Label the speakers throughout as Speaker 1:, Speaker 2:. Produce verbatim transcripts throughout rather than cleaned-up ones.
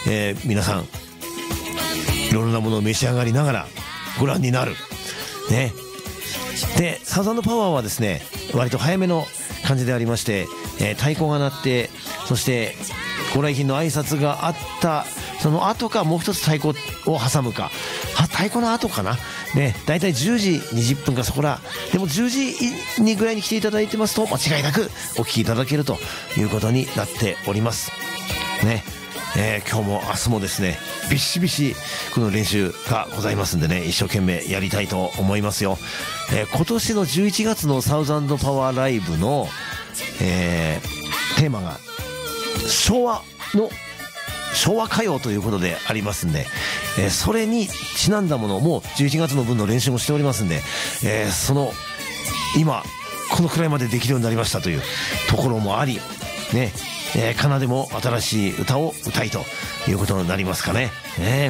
Speaker 1: えー、皆さんいろんなものを召し上がりながらご覧になるね。でサウザンドパワーはですね割と早めの感じでありまして、えー、太鼓が鳴って、そしてご来賓の挨拶があったその後か、もう一つ太鼓を挟むか、太鼓の後かなね、だいたいじゅうじにじゅっぷんかそこらでもじゅうじにぐらいに来ていただいてますと間違いなくお聞きいただけるということになっておりますね。えー、今日も明日もですねビシビシこの練習がございますんでね、一生懸命やりたいと思いますよ。えー、今年のじゅういちがつのサウザンドパワーライブの、えー、テーマが昭和の昭和歌謡ということでありますんで、えー、それにちなんだものをもうじゅういちがつの分の練習もしておりますんで、えー、その今このくらいまでできるようになりましたというところもありね、えー、奏でも新しい歌を歌いということになりますかね。ね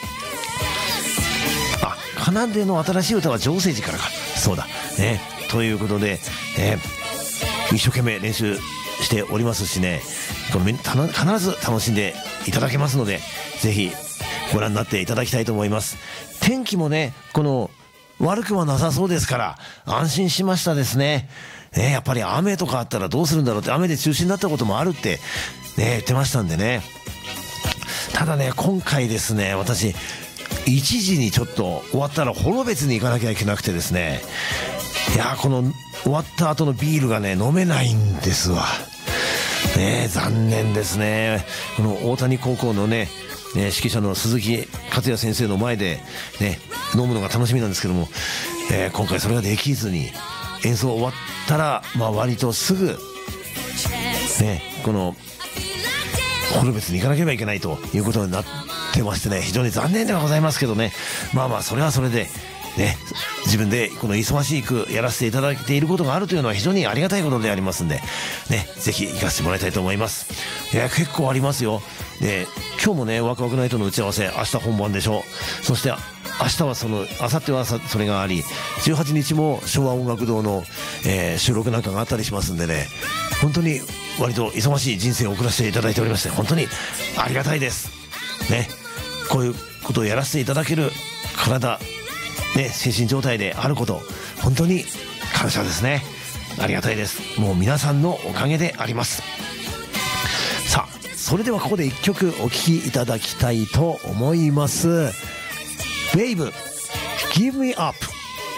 Speaker 1: あ、奏での新しい歌は浄世寺からか、そうだね。ということで、えー、一生懸命練習しておりますしね、この必ず楽しんでいただけますので、ぜひご覧になっていただきたいと思います。天気もねこの悪くはなさそうですから安心しましたですね。ね、やっぱり雨とかあったらどうするんだろうって、雨で中止になったこともあるってね言ってましたんでね。ただね今回ですね、私いちじにちょっと終わったら幌別に行かなきゃいけなくてですね、いやこの終わった後のビールがね飲めないんですわね。残念ですね。この大谷高校のね指揮者の鈴木克也先生の前でね飲むのが楽しみなんですけども、えー、今回それができずに、演奏終わったら、まあ、割とすぐねこの幌別に行かなければいけないということになってましてね、非常に残念ではございますけどね、まあまあそれはそれでね、自分でこの忙しくやらせていただいていることがあるというのは非常にありがたいことでありますんでね、ぜひ行かせてもらいたいと思います。いや結構ありますよ。で今日もねワクワクナイトの打ち合わせ明日本番でしょ。そして明日はその明後日はそれがあり、じゅうはちにちも昭和音楽堂の、えー、収録なんかがあったりしますんでね、本当に割と忙しい人生を送らせていただいておりまして、本当にありがたいですね。こういうことをやらせていただける体ね、精神状態であること、本当に感謝ですね。ありがたいです。もう皆さんのおかげであります。さあそれではここでいっきょくお聴きいただきたいと思います。ベイブ Give Me Up